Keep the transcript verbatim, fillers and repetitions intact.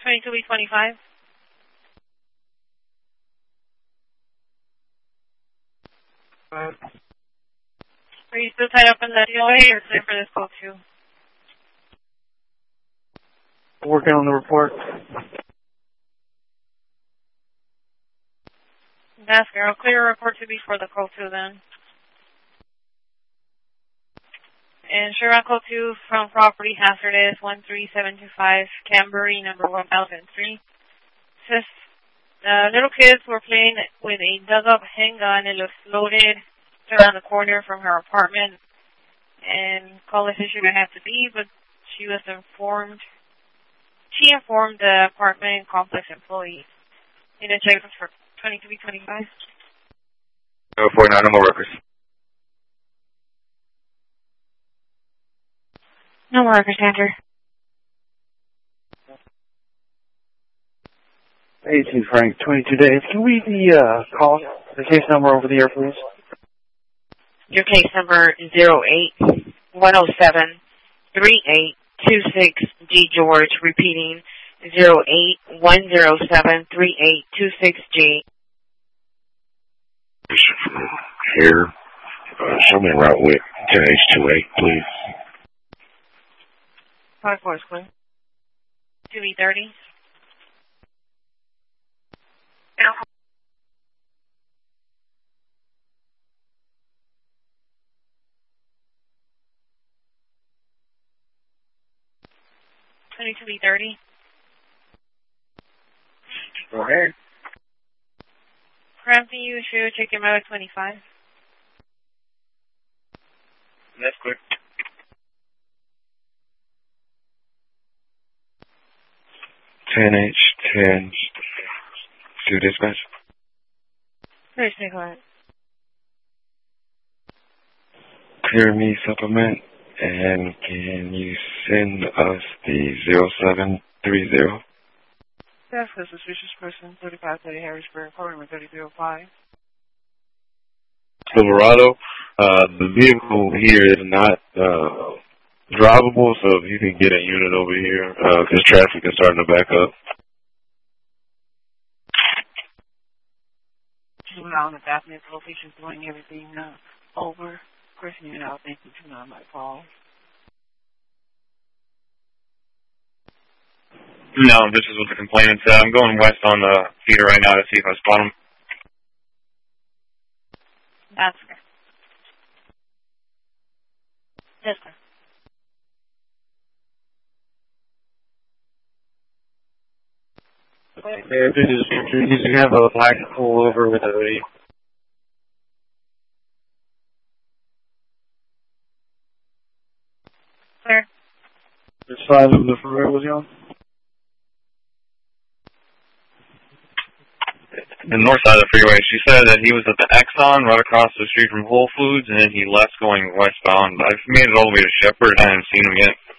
twenty-two B twenty-five. Uh, Are you still tied up in the D O A or clear for this call too? working on the report. That's good. I'll clear a report to before the call two then. And Chevron call two from property hazardous one three seven two five, Cambury number one thousand three. Says uh, little kids were playing with a dug-up handgun and it exploded around the corner from her apartment. And call this issue gonna have to be, but she was informed. She informed the apartment complex employees. Need to check for twenty-two B twenty-five. No, forty-nine, no more workers. No more workers, Andrew. eighteen Frank, twenty-two days. Can we the uh, call the case number over the air, please? Your case number zero eight one zero seven three eight two six G George. Repeating zero eight one zero seven three eight two six G. Here, uh, show me a route with ten H two eight, please. Five four square. two B thirty. twenty-two B thirty. Go ahead. Crampton, you should check him out at twenty-five. That's quick. ten H ten to dispatch. Very sick on it. Clear me supplement, and can you send us the zero seven three zero? That's a suspicious person, thirty-five thirty Harrisburg, Corridor thirty-three oh five. Silverado, uh, the vehicle here is not uh, drivable, so if you can get a unit over here, because uh, traffic is starting to back up. We're on the Daphne location, doing everything uh, over. Question you out, thank you, two on my call. No, this is what the complainant said. I'm going west on the feeder right now to see if I spot him. That's good. That's good. There, this is, you have a black pull over with a hoodie. Clear. Which side of the freeway was he on? The north side of the freeway. She said that he was at the Exxon right across the street from Whole Foods, and then he left going westbound. I've made it all the way to Shepherd. I haven't seen him yet.